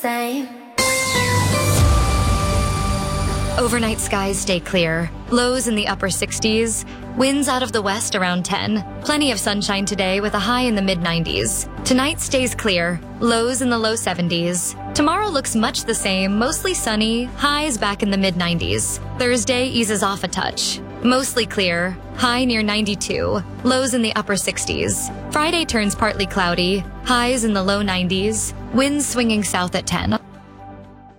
same. Overnight skies stay clear. Lows in the upper 60s. Winds out of the west around 10. Plenty of sunshine today with a high in the mid-90s. Tonight stays clear. Lows in the low 70s. Tomorrow looks much the same, mostly sunny. Highs back in the mid-90s. Thursday eases off a touch. Mostly clear. High near 92. Lows in the upper 60s. Friday turns partly cloudy. Highs in the low 90s. Winds swinging south at 10.